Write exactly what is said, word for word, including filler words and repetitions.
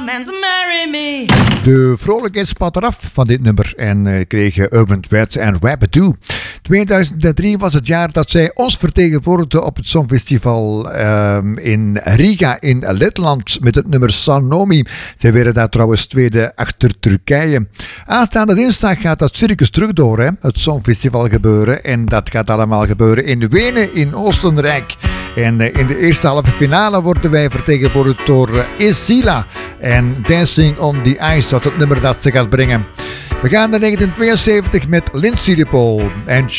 man to marry me. De vrolijkheid spat eraf van dit nummer en uh, kregen Urban Threads en Rabbadoo. tweeduizend drie was het jaar dat zij ons vertegenwoordigden op het Songfestival uh, in Riga in Letland met het nummer Sanomi. Zij werden daar trouwens tweede achter Turkije. Aanstaande dinsdag gaat dat circus terug door, hè? Het Songfestival gebeuren. En dat gaat allemaal gebeuren in Wenen in Oostenrijk. En uh, in de eerste halve finale worden wij vertegenwoordigd door uh, Isila. En Dancing on the Ice, dat het nummer dat ze gaat brengen. We gaan naar negentien tweeënzeventig met Lindsay DePaul en